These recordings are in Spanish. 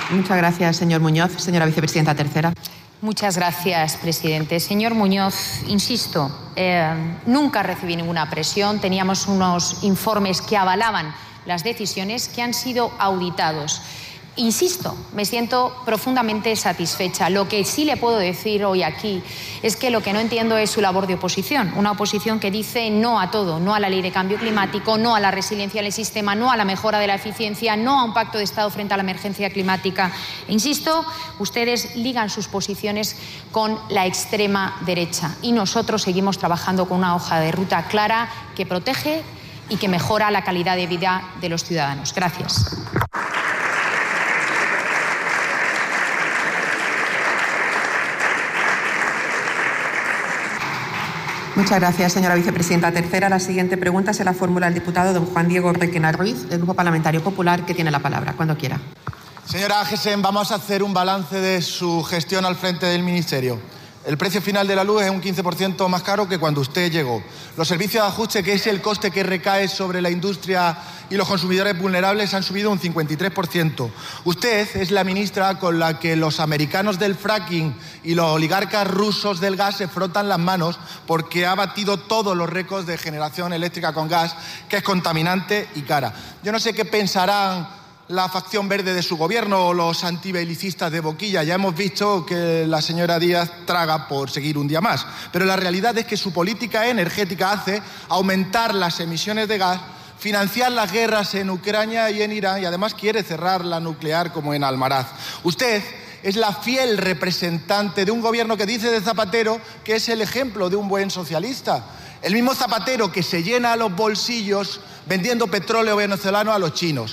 Muchas gracias, señor Muñoz. Señora vicepresidenta tercera. Muchas gracias, presidente. Señor Muñoz, insisto, nunca recibí ninguna presión. Teníamos unos informes que avalaban las decisiones que han sido auditados. Insisto, me siento profundamente satisfecha. Lo que sí le puedo decir hoy aquí es que lo que no entiendo es su labor de oposición. Una oposición que dice no a todo, no a la ley de cambio climático, no a la resiliencia del sistema, no a la mejora de la eficiencia, no a un pacto de Estado frente a la emergencia climática. Insisto, ustedes ligan sus posiciones con la extrema derecha y nosotros seguimos trabajando con una hoja de ruta clara que protege y que mejora la calidad de vida de los ciudadanos. Gracias. Muchas gracias, señora vicepresidenta tercera. La siguiente pregunta se la formula el diputado don Juan Diego Requena Ruiz, del Grupo Parlamentario Popular, que tiene la palabra. Cuando quiera. Señora Agesen, vamos a hacer un balance de su gestión al frente del Ministerio. El precio final de la luz es un 15% más caro que cuando usted llegó. Los servicios de ajuste, que es el coste que recae sobre la industria y los consumidores vulnerables, han subido un 53%. Usted es la ministra con la que los americanos del fracking y los oligarcas rusos del gas se frotan las manos porque ha batido todos los récords de generación eléctrica con gas, que es contaminante y cara. Yo no sé qué pensarán la facción verde de su gobierno o los antibelicistas de boquilla. Ya hemos visto que la señora Díaz traga por seguir un día más. Pero la realidad es que su política energética hace aumentar las emisiones de gas, financiar las guerras en Ucrania y en Irán, y además quiere cerrar la nuclear como en Almaraz. Usted es la fiel representante de un gobierno que dice de Zapatero que es el ejemplo de un buen socialista. El mismo Zapatero que se llena los bolsillos vendiendo petróleo venezolano a los chinos.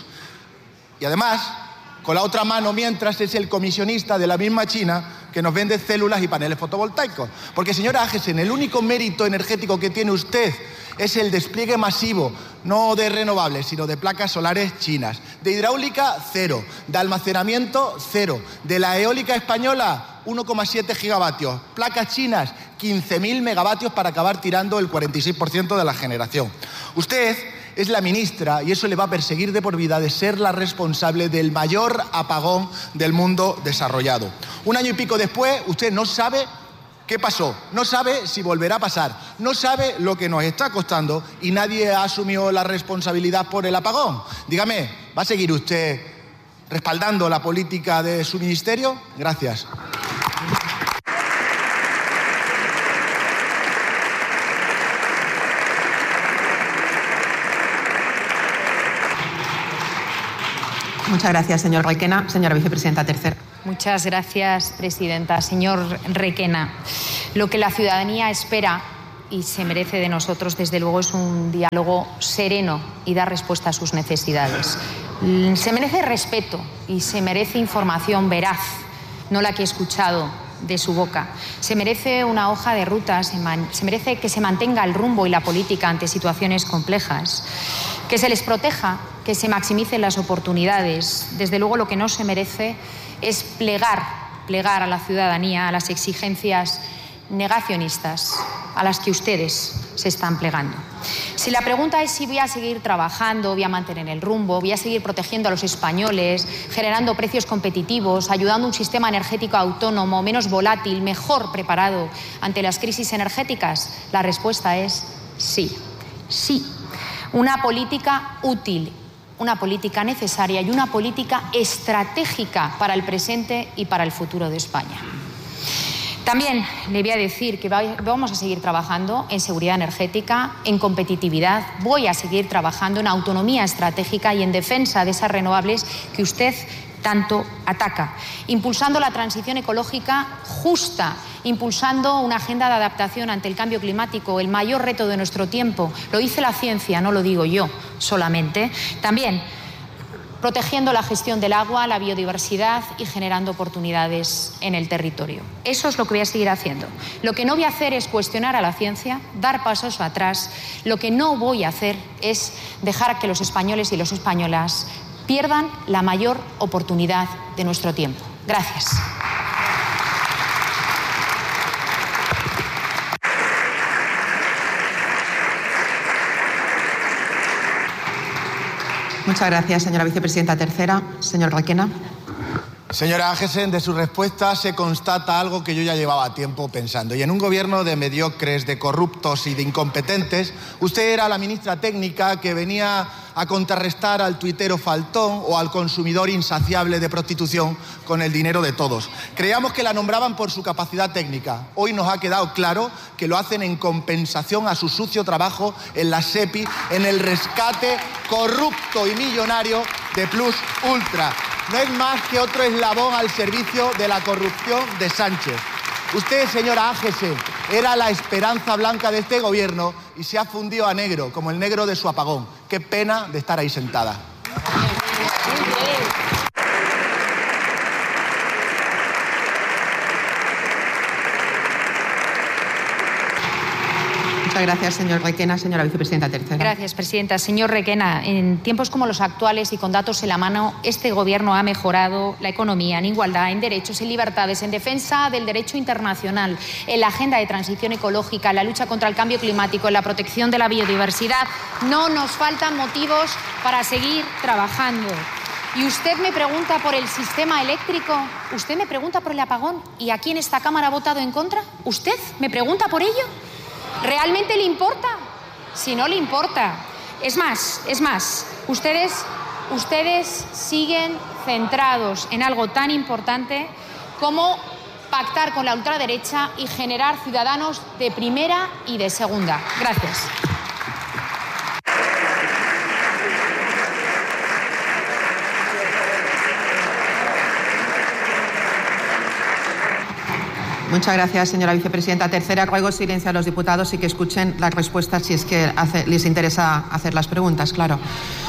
Y además, con la otra mano, mientras, es el comisionista de la misma China que nos vende células y paneles fotovoltaicos. Porque, señora Agesen, el único mérito energético que tiene usted es el despliegue masivo, no de renovables, sino de placas solares chinas. De hidráulica, 0. De almacenamiento, 0. De la eólica española, 1,7 gigavatios. Placas chinas, 15.000 megavatios para acabar tirando el 46% de la generación. Usted es la ministra, y eso le va a perseguir de por vida, de ser la responsable del mayor apagón del mundo desarrollado. Un año y pico después, usted no sabe qué pasó, no sabe si volverá a pasar, no sabe lo que nos está costando y nadie ha asumido la responsabilidad por el apagón. Dígame, ¿va a seguir usted respaldando la política de su ministerio? Gracias. Muchas gracias, señor Requena. Señora vicepresidenta tercera. Muchas gracias, presidenta. Señor Requena, lo que la ciudadanía espera y se merece de nosotros, desde luego, es un diálogo sereno y dar respuesta a sus necesidades. Se merece respeto y se merece información veraz, no la que he escuchado de su boca. Se merece una hoja de ruta, se merece que se mantenga el rumbo y la política ante situaciones complejas, que se les proteja, que se maximicen las oportunidades. Desde luego, lo que no se merece es plegar a la ciudadanía a las exigencias negacionistas a las que ustedes se están plegando. Si la pregunta es si voy a seguir trabajando, voy a mantener el rumbo, voy a seguir protegiendo a los españoles, generando precios competitivos, ayudando a un sistema energético autónomo, menos volátil, mejor preparado ante las crisis energéticas, la respuesta es sí, sí. Una política útil, una política necesaria y una política estratégica para el presente y para el futuro de España. También le voy a decir que vamos a seguir trabajando en seguridad energética, en competitividad, voy a seguir trabajando en autonomía estratégica y en defensa de esas renovables que usted tanto ataca, impulsando la transición ecológica justa, impulsando una agenda de adaptación ante el cambio climático, el mayor reto de nuestro tiempo. Lo dice la ciencia, no lo digo yo solamente. También protegiendo la gestión del agua, la biodiversidad y generando oportunidades en el territorio. Eso es lo que voy a seguir haciendo. Lo que no voy a hacer es cuestionar a la ciencia, dar pasos atrás. Lo que no voy a hacer es dejar que los españoles y las españolas pierdan la mayor oportunidad de nuestro tiempo. Gracias. Muchas gracias, señora vicepresidenta tercera. Señor Requena. Señora Ángesen, de su respuesta se constata algo que yo ya llevaba tiempo pensando. Y en un gobierno de mediocres, de corruptos y de incompetentes, usted era la ministra técnica que venía a contrarrestar al tuitero faltón o al consumidor insaciable de prostitución con el dinero de todos. Creíamos que la nombraban por su capacidad técnica. Hoy nos ha quedado claro que lo hacen en compensación a su sucio trabajo en la SEPI, en el rescate corrupto y millonario de Plus Ultra. No es más que otro eslabón al servicio de la corrupción de Sánchez. Usted, señora Ángesen, era la esperanza blanca de este gobierno y se ha fundido a negro, como el negro de su apagón. Qué pena de estar ahí sentada. Muchas gracias, señor Requena. Señora vicepresidenta tercera. Gracias, presidenta. Señor Requena, en tiempos como los actuales y con datos en la mano, este Gobierno ha mejorado la economía en igualdad, en derechos, en libertades, en defensa del derecho internacional, en la agenda de transición ecológica, en la lucha contra el cambio climático, en la protección de la biodiversidad. No nos faltan motivos para seguir trabajando. Y usted me pregunta por el sistema eléctrico, usted me pregunta por el apagón, ¿y aquí en esta Cámara ha votado en contra? ¿Usted me pregunta por ello? ¿Realmente le importa? Si no le importa. Es más, ustedes siguen centrados en algo tan importante como pactar con la ultraderecha y generar ciudadanos de primera y de segunda. Gracias. Muchas gracias, señora vicepresidenta tercera. Ruego silencio a los diputados y que escuchen las respuestas si es que les interesa hacer las preguntas, claro.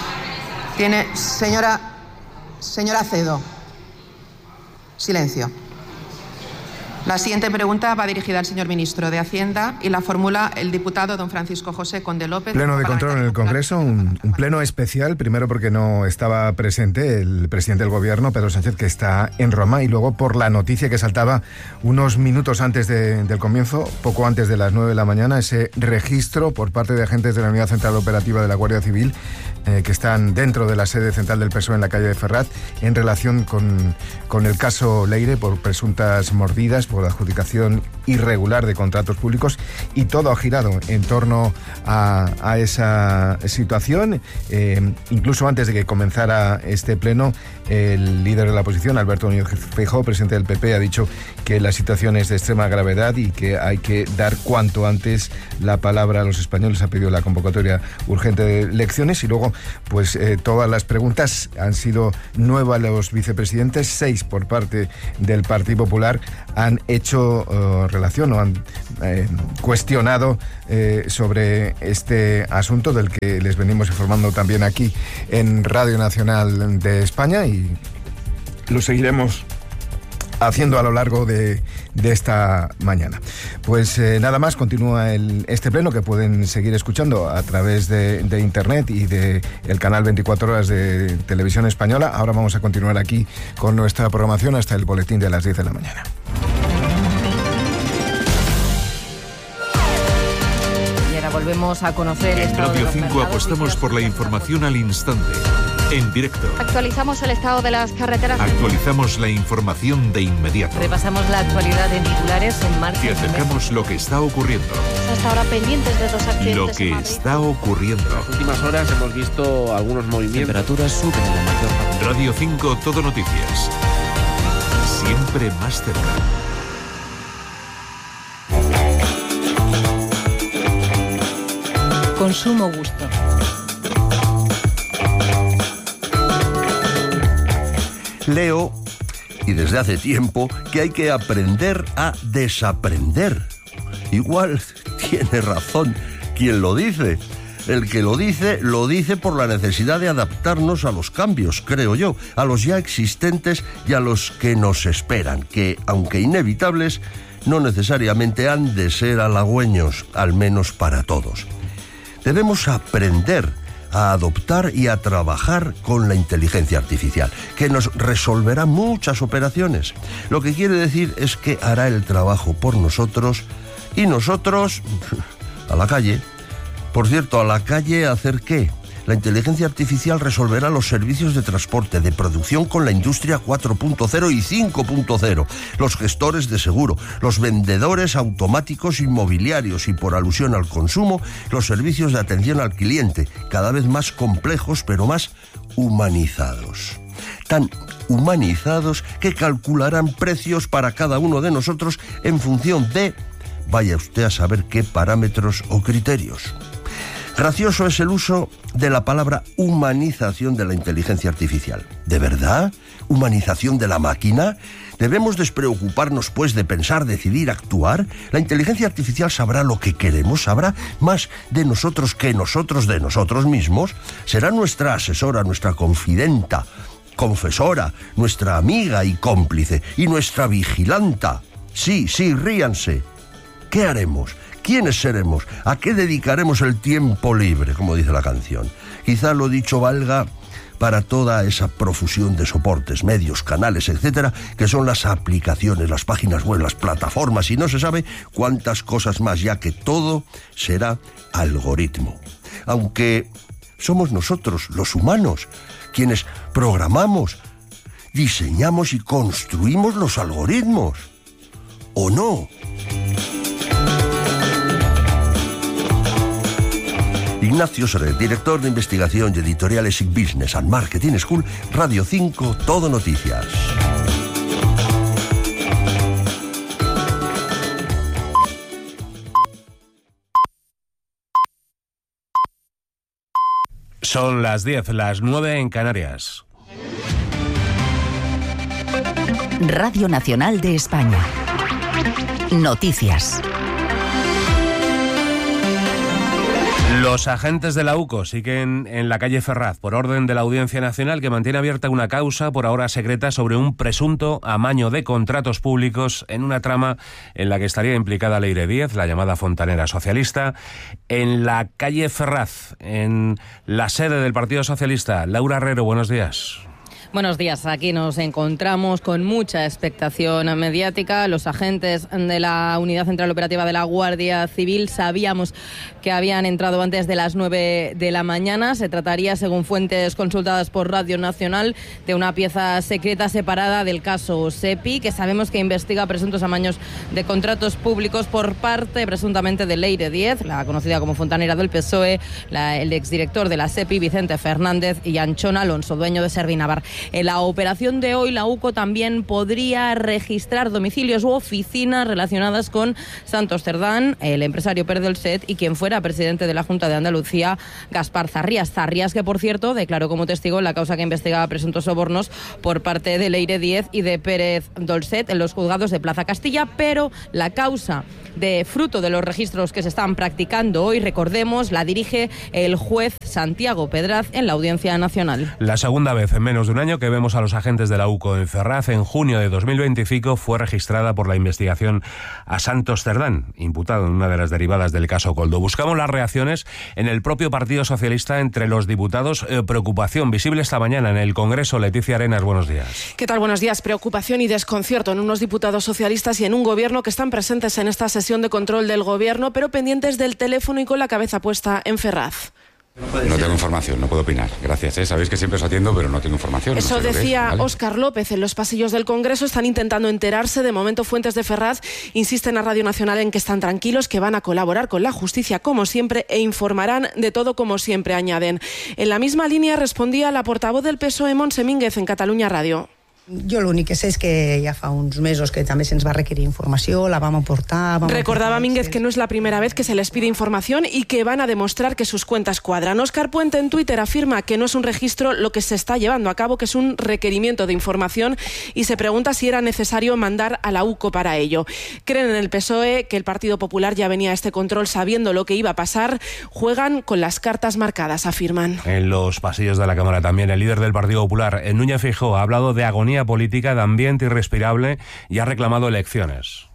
Señora Acedo. Silencio. La siguiente pregunta va dirigida al señor ministro de Hacienda y la formula el diputado don Francisco José Conde López. Pleno de control en el Congreso, un pleno especial, primero porque no estaba presente el presidente del Gobierno, Pedro Sánchez, que está en Roma, y luego por la noticia que saltaba unos minutos antes del comienzo, poco antes de las 9 de la mañana, ese registro por parte de agentes de la Unidad Central Operativa de la Guardia Civil que están dentro de la sede central del PSOE en la calle de Ferraz en relación con el caso Leire por presuntas mordidas, por adjudicación irregular de contratos públicos, y todo ha girado en torno a esa situación. Incluso antes de que comenzara este pleno, el líder de la oposición, Alberto Núñez Feijóo, presidente del PP, ha dicho que la situación es de extrema gravedad y que hay que dar cuanto antes la palabra a los españoles. Ha pedido la convocatoria urgente de elecciones y luego pues todas las preguntas han sido 9 a los vicepresidentes, 6 por parte del Partido Popular han hecho relación o han cuestionado sobre este asunto del que les venimos informando también aquí en Radio Nacional de España, y lo seguiremos haciendo a lo largo de esta mañana. Pues nada más, continúa este pleno que pueden seguir escuchando a través de internet y del canal 24 horas de Televisión Española. Ahora vamos a continuar aquí con nuestra programación hasta el boletín de las 10 de la mañana. Volvemos a conocer en Radio 5 apostamos por la información al instante, en directo. Actualizamos el estado de las carreteras. Actualizamos la información de inmediato. Repasamos la actualidad en titulares en marcha. Y acercamos lo que está ocurriendo. Hasta ahora pendientes de 2 accidentes. Lo que está ocurriendo. En las últimas horas hemos visto algunos movimientos. Temperaturas suben en la mayor parte. Radio 5 Todo Noticias. Siempre más cerca. Consumo gusto. Leo, y desde hace tiempo, que hay que aprender a desaprender. Igual tiene razón quien lo dice. El que lo dice por la necesidad de adaptarnos a los cambios, creo yo, a los ya existentes y a los que nos esperan, que, aunque inevitables, no necesariamente han de ser halagüeños, al menos para todos. Debemos aprender a adoptar y a trabajar con la inteligencia artificial, que nos resolverá muchas operaciones. Lo que quiere decir es que hará el trabajo por nosotros y nosotros a la calle. Por cierto, ¿a la calle hacer qué? La inteligencia artificial resolverá los servicios de transporte, de producción con la industria 4.0 y 5.0, los gestores de seguro, los vendedores automáticos inmobiliarios y, por alusión al consumo, los servicios de atención al cliente, cada vez más complejos pero más humanizados. Tan humanizados que calcularán precios para cada uno de nosotros en función de, vaya usted a saber qué parámetros o criterios. Gracioso es el uso de la palabra humanización de la inteligencia artificial. ¿De verdad? ¿Humanización de la máquina? ¿Debemos despreocuparnos, pues, de pensar, decidir, actuar? La inteligencia artificial sabrá lo que queremos, sabrá más de nosotros que nosotros de nosotros mismos. Será nuestra asesora, nuestra confidenta, confesora, nuestra amiga y cómplice, y nuestra vigilanta. Sí, ríanse. ¿Qué haremos? ¿Quiénes seremos? ¿A qué dedicaremos el tiempo libre, como dice la canción? Quizá lo dicho valga para toda esa profusión de soportes, medios, canales, etcétera, que son las aplicaciones, las páginas web, las plataformas y no se sabe cuántas cosas más, ya que todo será algoritmo. Aunque somos nosotros, los humanos, quienes programamos, diseñamos y construimos los algoritmos. ¿O no? Ignacio Soler, director de investigación y editoriales SIC Business and Marketing School, Radio 5, Todo Noticias. Son las 10, las 9 en Canarias. Radio Nacional de España. Noticias. Los agentes de la UCO siguen en la calle Ferraz por orden de la Audiencia Nacional, que mantiene abierta una causa por ahora secreta sobre un presunto amaño de contratos públicos en una trama en la que estaría implicada Leire Díez, la llamada fontanera socialista. En la calle Ferraz, en la sede del Partido Socialista, Laura Herrero, buenos días. Buenos días, aquí nos encontramos con mucha expectación mediática. Los agentes de la Unidad Central Operativa de la Guardia Civil sabíamos que habían entrado antes de las 9 de la mañana. Se trataría, según fuentes consultadas por Radio Nacional, de una pieza secreta separada del caso SEPI, que sabemos que investiga presuntos amaños de contratos públicos por parte, presuntamente, de Leire Díez, la conocida como fontanera del PSOE, el exdirector de la SEPI, Vicente Fernández, y Anchón Alonso, dueño de Servinavar. En la operación de hoy, la UCO también podría registrar domicilios u oficinas relacionadas con Santos Cerdán, el empresario Perdelset, y quien fuera presidente de la Junta de Andalucía, Gaspar Zarrías. Zarrías, que, por cierto, declaró como testigo en la causa que investigaba presuntos sobornos por parte de Leire Díez y de Pérez Dolcet en los juzgados de Plaza Castilla, pero la causa, de fruto de los registros que se están practicando hoy, recordemos, la dirige el juez Santiago Pedraz en la Audiencia Nacional. La segunda vez en menos de un año que vemos a los agentes de la UCO en Ferraz. En junio de 2025 fue registrada por la investigación a Santos Cerdán, imputado en una de las derivadas del caso Coldo. Buscamos las reacciones en el propio Partido Socialista entre los diputados. Preocupación visible esta mañana en el Congreso. Leticia Arenas, buenos días. ¿Qué tal? Buenos días. Preocupación y desconcierto en unos diputados socialistas y en un gobierno que están presentes en esta sesión de control del gobierno, pero pendientes del teléfono y con la cabeza puesta en Ferraz. No tengo información, no puedo opinar. Gracias, sabéis que siempre os atiendo, pero no tengo información. Eso no sé decía ¿vale? Óscar López en los pasillos del Congreso. Están intentando enterarse. De momento, fuentes de Ferraz insisten a Radio Nacional en que están tranquilos, que van a colaborar con la justicia como siempre e informarán de todo como siempre, añaden. En la misma línea respondía la portavoz del PSOE, Montse Mínguez, en Catalunya Radio. Jo l'únic que sé és que ja fa uns mesos que també se'ns va requerir informació, la vam aportar... Recordaba Mínguez que no es la primera vez que se les pide información y que van a demostrar que sus cuentas cuadran. Óscar Puente en Twitter afirma que no es un registro lo que se está llevando a cabo, que es un requerimiento de información, y se pregunta si era necesario mandar a la UCO para ello. Creen en el PSOE que el Partido Popular ya venía a este control sabiendo lo que iba a pasar. Juegan con las cartas marcadas, afirman. En los pasillos de la Cámara también el líder del Partido Popular, Núñez Feijóo, ha hablado de agonía política, de ambiente irrespirable y ha reclamado elecciones.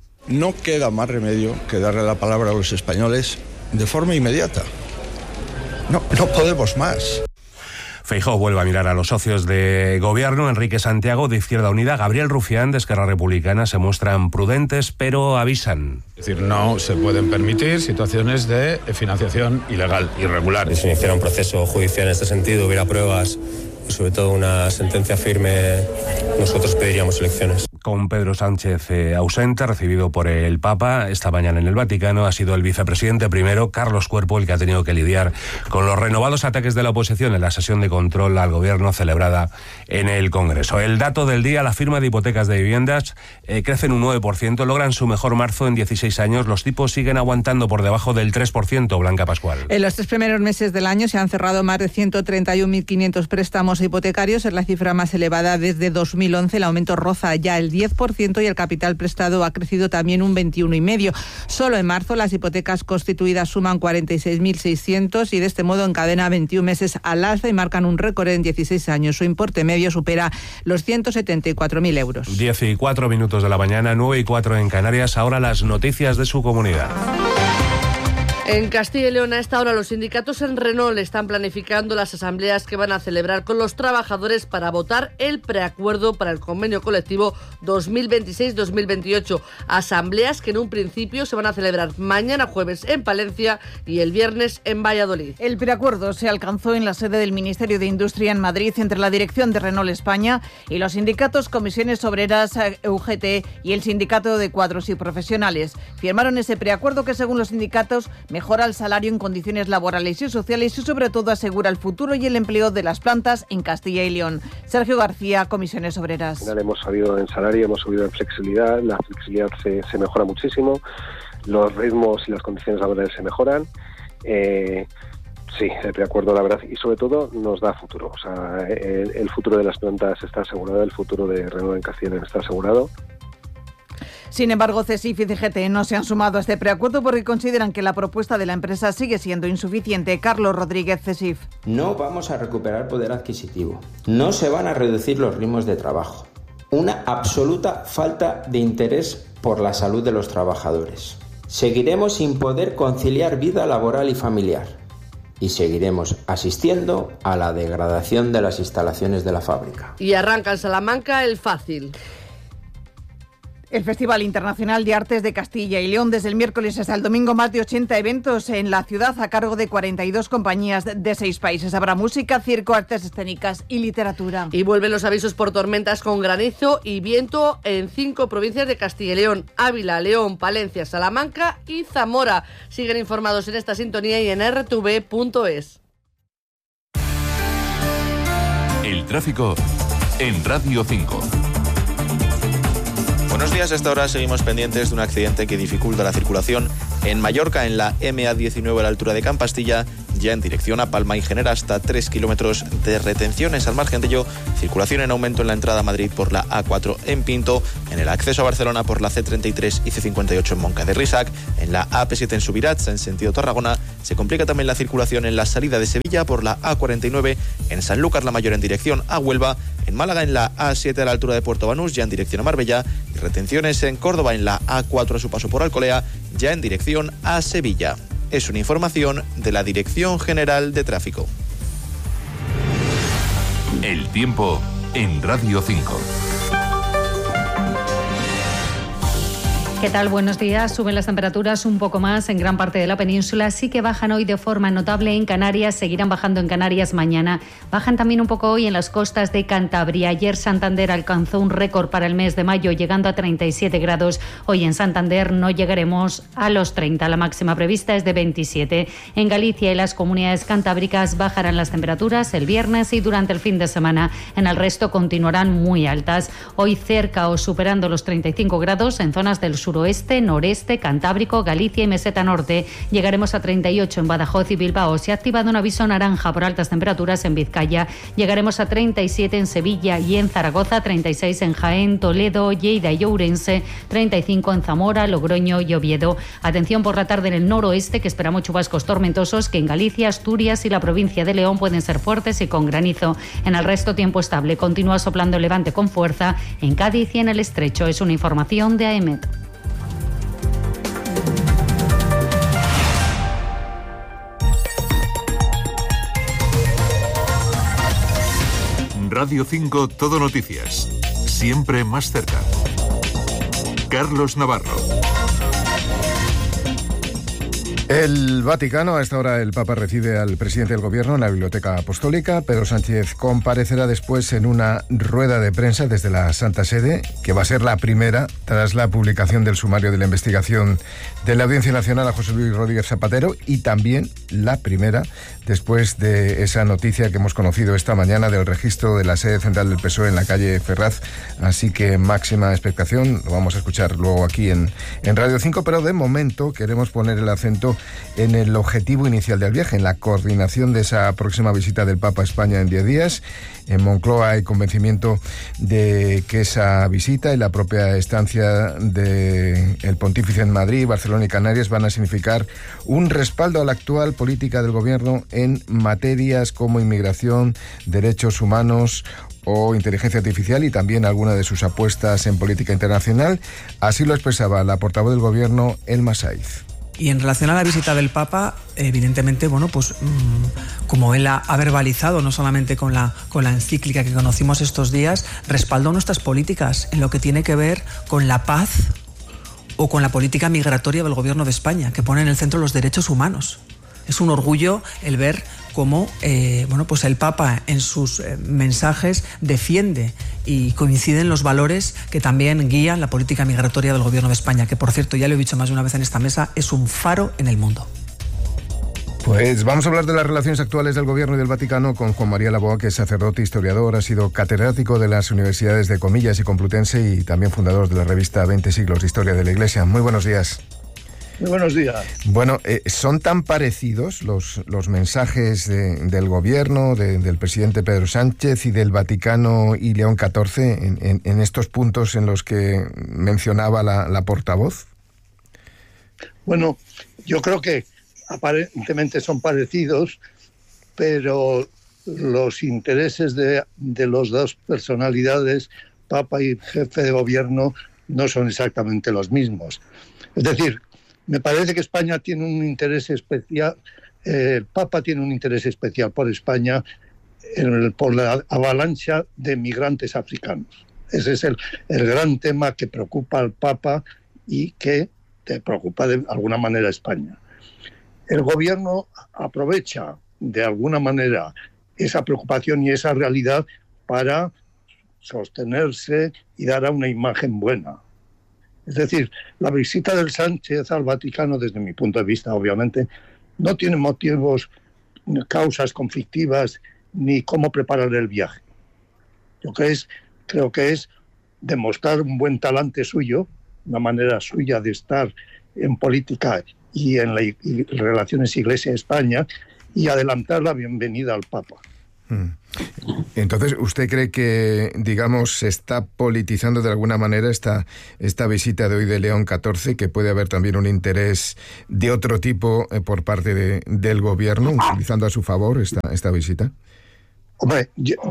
No queda más remedio que darle la palabra a los españoles de forma inmediata. No podemos más. Feijóo vuelve a mirar a los socios de gobierno. Enrique Santiago, de Izquierda Unida, Gabriel Rufián, de Esquerra Republicana, se muestran prudentes, pero avisan. Es decir, no se pueden permitir situaciones de financiación ilegal, irregular. Si se iniciara un proceso judicial en este sentido, hubiera pruebas y sobre todo una sentencia firme, nosotros pediríamos elecciones. Con Pedro Sánchez ausente, recibido por el Papa esta mañana en el Vaticano, ha sido el vicepresidente primero, Carlos Cuerpo, el que ha tenido que lidiar con los renovados ataques de la oposición en la sesión de control al gobierno celebrada en el Congreso. El dato del día: la firma de hipotecas de viviendas crece en un 9%, logran su mejor marzo en 16 años. Los tipos siguen aguantando por debajo del 3%, Blanca Pascual. En los 3 primeros meses del año se han cerrado más de 131.500 préstamos hipotecarios, es la cifra más elevada desde 2011. El aumento roza ya el 10% y el capital prestado ha crecido también un 21,5%. Solo en marzo las hipotecas constituidas suman 46.600 y de este modo encadena 21 meses al alza y marcan un récord en 16 años. Su importe medio supera los 174.000 euros. 14 minutos de la mañana, 9:04 en Canarias. Ahora las noticias de su comunidad. En Castilla y León, a esta hora, los sindicatos en Renault están planificando las asambleas que van a celebrar con los trabajadores para votar el preacuerdo para el convenio colectivo 2026-2028. Asambleas que en un principio se van a celebrar mañana jueves en Palencia y el viernes en Valladolid. El preacuerdo se alcanzó en la sede del Ministerio de Industria en Madrid entre la dirección de Renault España y los sindicatos Comisiones Obreras, UGT y el Sindicato de Cuadros y Profesionales. Firmaron ese preacuerdo que, según los sindicatos, mejora el salario en condiciones laborales y sociales y sobre todo asegura el futuro y el empleo de las plantas en Castilla y León. Sergio García, Comisiones Obreras. Al final hemos subido en salario, hemos subido en flexibilidad, la flexibilidad se mejora muchísimo, los ritmos y las condiciones laborales se mejoran. Sí, el preacuerdo, la verdad, y sobre todo nos da futuro. O sea, el futuro de las plantas está asegurado, el futuro de Renault en Castilla y León está asegurado. Sin embargo, CESIF y CGT no se han sumado a este preacuerdo porque consideran que la propuesta de la empresa sigue siendo insuficiente. Carlos Rodríguez, CESIF. No vamos a recuperar poder adquisitivo. No se van a reducir los ritmos de trabajo. Una absoluta falta de interés por la salud de los trabajadores. Seguiremos sin poder conciliar vida laboral y familiar. Y seguiremos asistiendo a la degradación de las instalaciones de la fábrica. Y arranca en Salamanca el Fácil. El Festival Internacional de Artes de Castilla y León, desde el miércoles hasta el domingo, más de 80 eventos en la ciudad a cargo de 42 compañías de 6 países. Habrá música, circo, artes escénicas y literatura. Y vuelven los avisos por tormentas con granizo y viento en 5 provincias de Castilla y León: Ávila, León, Palencia, Salamanca y Zamora. Siguen informados en esta sintonía y en rtv.es. El tráfico en Radio 5. Buenos días, a esta hora seguimos pendientes de un accidente que dificulta la circulación en Mallorca, en la MA19 a la altura de Campastilla, ya en dirección a Palma y genera hasta 3 kilómetros de retenciones. Al margen de ello, circulación en aumento en la entrada a Madrid por la A4 en Pinto, en el acceso a Barcelona por la C33 y C58 en Monca de Risac, en la AP7 en Subirats, en sentido Tarragona. Se complica también la circulación en la salida de Sevilla por la A49, en Sanlúcar la Mayor en dirección a Huelva, en Málaga en la A7 a la altura de Puerto Banús, ya en dirección a Marbella, y retenciones en Córdoba en la A4 a su paso por Alcolea, ya en dirección a Sevilla. Es una información de la Dirección General de Tráfico. El tiempo en Radio 5. ¿Qué tal? Buenos días. Suben las temperaturas un poco más en gran parte de la península. Sí que bajan hoy de forma notable en Canarias. Seguirán bajando en Canarias mañana. Bajan también un poco hoy en las costas de Cantabria. Ayer Santander alcanzó un récord para el mes de mayo, llegando a 37 grados. Hoy en Santander no llegaremos a los 30. La máxima prevista es de 27. En Galicia y las comunidades cantábricas bajarán las temperaturas el viernes y durante el fin de semana. En el resto continuarán muy altas. Hoy cerca o superando los 35 grados en zonas del suroeste, noreste, Cantábrico, Galicia y Meseta Norte. Llegaremos a 38 en Badajoz y Bilbao. Se ha activado un aviso naranja por altas temperaturas en Vizcaya. Llegaremos a 37 en Sevilla y en Zaragoza, 36 en Jaén, Toledo, Lleida y Ourense, 35 en Zamora, Logroño y Oviedo. Atención por la tarde en el noroeste, que esperamos chubascos tormentosos que en Galicia, Asturias y la provincia de León pueden ser fuertes y con granizo. En el resto tiempo estable. Continúa soplando el levante con fuerza en Cádiz y en el Estrecho. Es una información de AEMET. Radio 5 Todo Noticias. Siempre más cerca. Carlos Navarro. El Vaticano, a esta hora el Papa recibe al presidente del Gobierno en la Biblioteca Apostólica. Pedro Sánchez comparecerá después en una rueda de prensa desde la Santa Sede, que va a ser la primera tras la publicación del sumario de la investigación de la Audiencia Nacional a José Luis Rodríguez Zapatero, y también la primera después de esa noticia que hemos conocido esta mañana del registro de la sede central del PSOE en la calle Ferraz. Así que máxima expectación, lo vamos a escuchar luego aquí en Radio 5, pero de momento queremos poner el acento en el objetivo inicial del viaje, en la coordinación de esa próxima visita del Papa a España en 10 días. En Moncloa hay convencimiento de que esa visita y la propia estancia del Pontífice en Madrid, Barcelona y Canarias van a significar un respaldo a la actual política del Gobierno en materias como inmigración, derechos humanos o inteligencia artificial, y también alguna de sus apuestas en política internacional. Así lo expresaba la portavoz del Gobierno, Elma Saiz. Y en relación a la visita del Papa, evidentemente, como él ha verbalizado, no solamente con la encíclica que conocimos estos días, respaldó nuestras políticas en lo que tiene que ver con la paz o con la política migratoria del Gobierno de España, que pone en el centro los derechos humanos. Es un orgullo el ver cómo el Papa en sus mensajes defiende y coinciden los valores que también guían la política migratoria del Gobierno de España, que, por cierto, ya lo he dicho más de una vez en esta mesa, es un faro en el mundo. Pues vamos a hablar de las relaciones actuales del Gobierno y del Vaticano con Juan María Laboa, que es sacerdote, historiador, ha sido catedrático de las universidades de Comillas y Complutense y también fundador de la revista 20 siglos de Historia de la Iglesia. Muy buenos días. Muy buenos días. Bueno, ¿son tan parecidos los mensajes del Gobierno, del presidente Pedro Sánchez y del Vaticano y León XIV en estos puntos en los que mencionaba la portavoz? Bueno, yo creo que aparentemente son parecidos, pero los intereses de los dos personalidades, Papa y jefe de Gobierno, no son exactamente los mismos. Es decir, me parece que España tiene un interés especial, el Papa tiene un interés especial por España por la avalancha de migrantes africanos. Ese es el gran tema que preocupa al Papa y que te preocupa de alguna manera a España. El Gobierno aprovecha de alguna manera esa preocupación y esa realidad para sostenerse y dar una imagen buena. Es decir, la visita del Sánchez al Vaticano, desde mi punto de vista, obviamente, no tiene causas conflictivas, ni cómo preparar el viaje. Creo que es demostrar un buen talante suyo, una manera suya de estar en política y en relaciones Iglesia-España, y adelantar la bienvenida al Papa. Entonces, ¿usted cree que, digamos, se está politizando de alguna manera esta visita de hoy de León XIV, que puede haber también un interés de otro tipo por parte del Gobierno, utilizando a su favor esta visita? Hombre,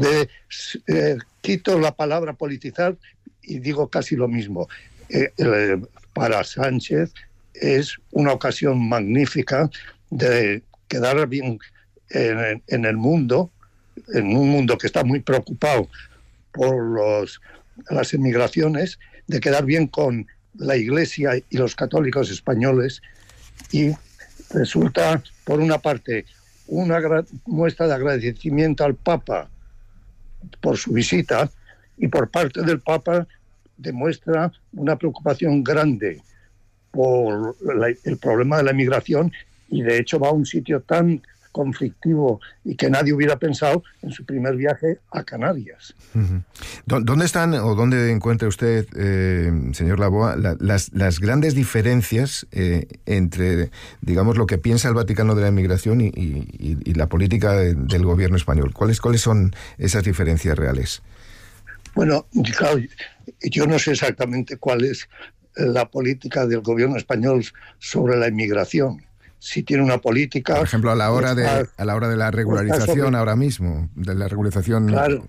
quito la palabra politizar y digo casi lo mismo. Para Sánchez es una ocasión magnífica de quedar bien en el mundo, en un mundo que está muy preocupado por las emigraciones, de quedar bien con la Iglesia y los católicos españoles, y resulta, por una parte, una muestra de agradecimiento al Papa por su visita, y por parte del Papa demuestra una preocupación grande por el problema de la emigración, y de hecho va a un sitio tan conflictivo y que nadie hubiera pensado en su primer viaje a Canarias. Uh-huh. ¿Dónde están o dónde encuentra usted, señor Laboa, las grandes diferencias entre, digamos, lo que piensa el Vaticano de la inmigración y la política del Gobierno español? ¿Cuáles son esas diferencias reales? Bueno, claro, yo no sé exactamente cuál es la política del Gobierno español sobre la inmigración. Si tiene una política... Por ejemplo, a la hora de la regularización ahora mismo, de la regularización... Claro.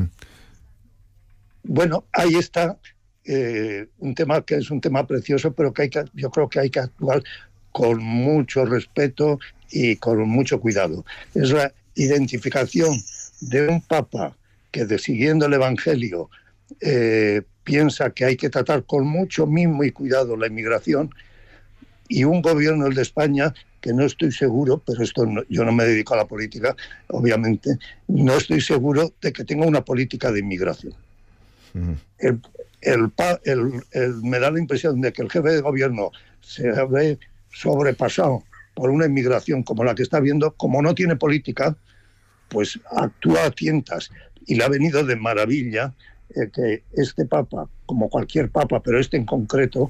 Bueno, ahí está un tema que es un tema precioso, pero yo creo que hay que actuar con mucho respeto y con mucho cuidado. Es la identificación de un Papa que siguiendo el Evangelio piensa que hay que tratar con mucho mimo y cuidado la inmigración, y un gobierno, el de España, que no estoy seguro, pero yo no me dedico a la política, obviamente, no estoy seguro de que tenga una política de inmigración. Me da la impresión de que el jefe de gobierno se ve sobrepasado por una inmigración como la que está viendo, como no tiene política, pues actúa a tientas, y le ha venido de maravilla que este Papa, como cualquier Papa, pero este en concreto,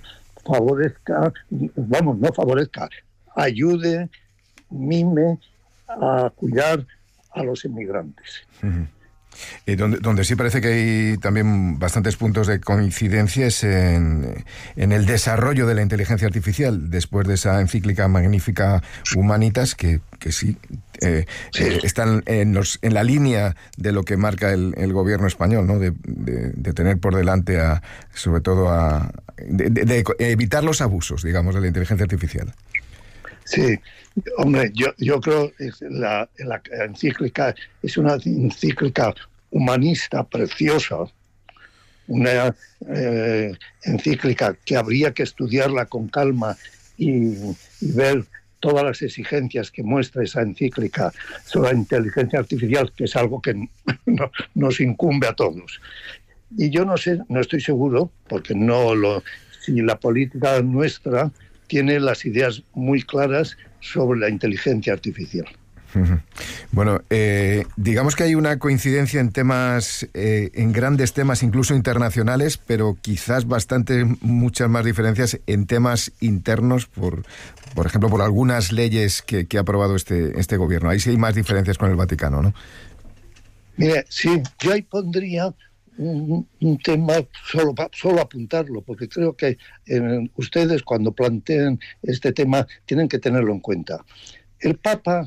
ayude, mime a cuidar a los inmigrantes. Donde sí parece que hay también bastantes puntos de coincidencia es en el desarrollo de la inteligencia artificial, después de esa encíclica magnífica Humanitas, que sí, están en la línea de lo que marca el gobierno español, ¿no? De tener por delante sobre todo de evitar los abusos, digamos, de la inteligencia artificial. Sí, hombre, yo creo que la encíclica es una encíclica humanista preciosa, una encíclica que habría que estudiarla con calma y ver todas las exigencias que muestra esa encíclica sobre la inteligencia artificial, que es algo que nos incumbe a todos. Y yo no estoy seguro, porque si la política nuestra tiene las ideas muy claras sobre la inteligencia artificial. Bueno, digamos que hay una coincidencia en temas, en grandes temas incluso internacionales, pero quizás muchas más diferencias en temas internos, por ejemplo, por algunas leyes que ha aprobado este gobierno. Ahí sí hay más diferencias con el Vaticano, ¿no? Mire, sí, yo ahí pondría un tema, solo apuntarlo, porque creo que ustedes cuando planteen este tema tienen que tenerlo en cuenta. El Papa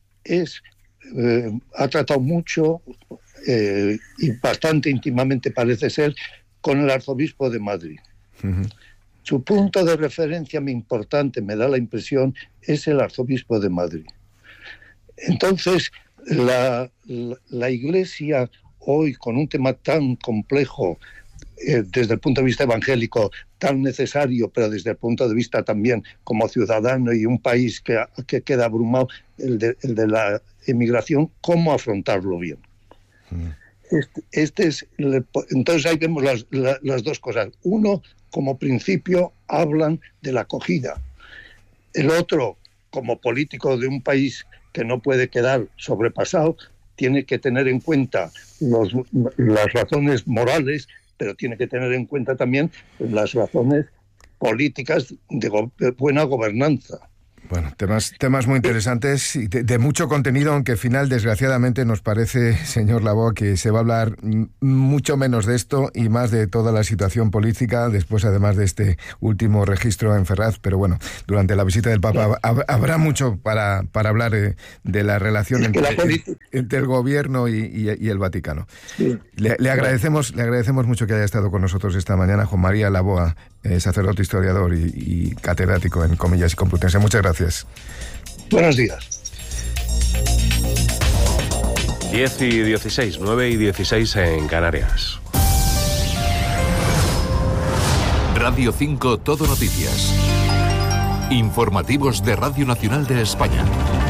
ha tratado mucho y bastante íntimamente, parece ser, con el arzobispo de Madrid. Su punto de referencia muy importante, me da la impresión, es el arzobispo de Madrid. Entonces, la Iglesia hoy, con un tema tan complejo desde el punto de vista evangélico, tan necesario, pero desde el punto de vista también como ciudadano y un país que queda abrumado, el de la emigración, ¿cómo afrontarlo bien? Entonces ahí vemos las dos cosas. Uno, como principio, hablan de la acogida. El otro, como político de un país que no puede quedar sobrepasado, tiene que tener en cuenta las razones morales, pero tiene que tener en cuenta también las razones políticas de buena gobernanza. Bueno, temas muy interesantes y de mucho contenido, aunque al final, desgraciadamente, nos parece, señor Laboa, que se va a hablar mucho menos de esto y más de toda la situación política, después además de este último registro en Ferraz. Pero bueno, durante la visita del Papa habrá mucho para hablar de la relación entre el gobierno y el Vaticano. Sí. Le agradecemos mucho que haya estado con nosotros esta mañana, Juan María Laboa, sacerdote, historiador y catedrático en Comillas y Complutense. Muchas gracias. Buenos días. 10 y 16, 9 y 16 en Canarias. Radio 5 Todo Noticias. Informativos de Radio Nacional de España.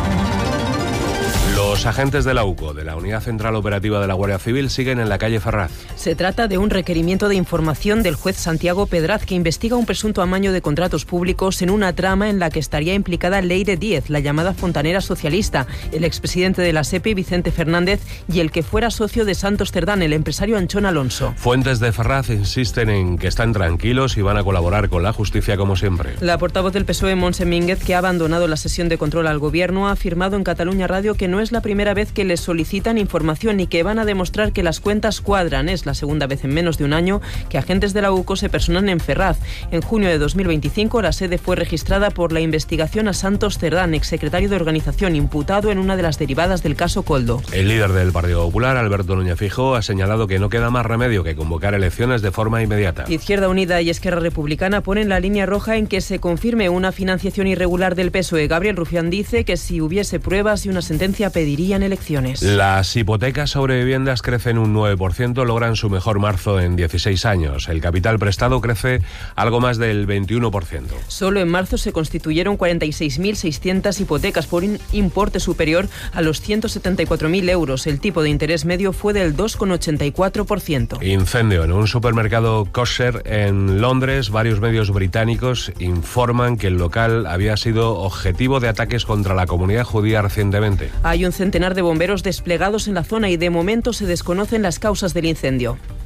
Los agentes de la UCO, de la Unidad Central Operativa de la Guardia Civil, siguen en la calle Ferraz. Se trata de un requerimiento de información del juez Santiago Pedraz, que investiga un presunto amaño de contratos públicos en una trama en la que estaría implicada Leire Díez, la llamada fontanera socialista, el expresidente de la SEPE, Vicente Fernández, y el que fuera socio de Santos Cerdán, el empresario Anchón Alonso. Fuentes de Ferraz insisten en que están tranquilos y van a colaborar con la justicia como siempre. La portavoz del PSOE, Montse Mínguez, que ha abandonado la sesión de control al gobierno, ha afirmado en Cataluña Radio que no es la primera vez que les solicitan información y que van a demostrar que las cuentas cuadran. Es la segunda vez en menos de un año que agentes de la UCO se personan en Ferraz. En junio de 2025 la sede fue registrada por la investigación a Santos Cerdán, exsecretario de organización, imputado en una de las derivadas del caso Coldo. El líder del Partido Popular, Alberto Núñez Feijóo, ha señalado que no queda más remedio que convocar elecciones de forma inmediata. Izquierda Unida y Esquerra Republicana ponen la línea roja en que se confirme una financiación irregular del PSOE. Gabriel Rufián dice que si hubiese pruebas y una sentencia Valencia pedirían elecciones. Las hipotecas sobre viviendas crecen un 9%, logran su mejor marzo en 16 años. El capital prestado crece algo más del 21%. Solo en marzo se constituyeron 46.600 hipotecas por un importe superior a los 174.000 euros. El tipo de interés medio fue del 2,84%. Incendio en un supermercado kosher en Londres. Varios medios británicos informan que el local había sido objetivo de ataques contra la comunidad judía recientemente. Hay un centenar de bomberos desplegados en la zona y de momento se desconocen las causas del incendio.